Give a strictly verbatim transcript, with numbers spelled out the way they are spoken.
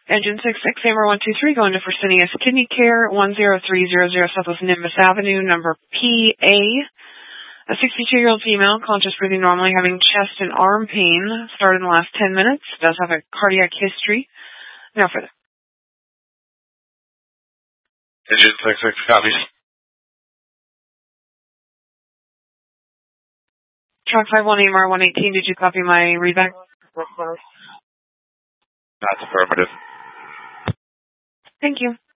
Engine six six, Amber one two three, going to Fresenius Kidney Care, one zero three zero zero Southwest Nimbus Avenue, number P A. A sixty-two-year-old female, conscious breathing normally, having chest and arm pain, started in the last ten minutes, does have a cardiac history. Now further. Engine six six, copies. Track five one A M R one eighteen, did you copy my readback? That's affirmative. Thank you.